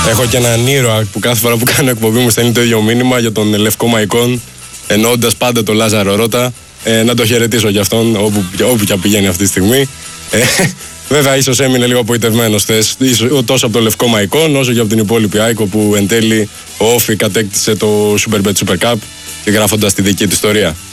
Έχω και έναν ήρωα που κάθε φορά που κάνω εκπομπή μου στέλνει το ίδιο μήνυμα για τον Λευκό Μαϊκόν, εννοώντας πάντα τον Λάζαρο Ρώτα. Να το χαιρετήσω κι αυτόν όπου και πηγαίνει αυτή τη στιγμή. Βέβαια, ίσως έμεινε λίγο απογοητευμένος τόσο από το Λευκό Μαϊκόν όσο και από την υπόλοιπη Άικο που εν τέλει ο Όφη κατέκτησε το Super Bet Super Cup και γράφοντας τη δική του ιστορία.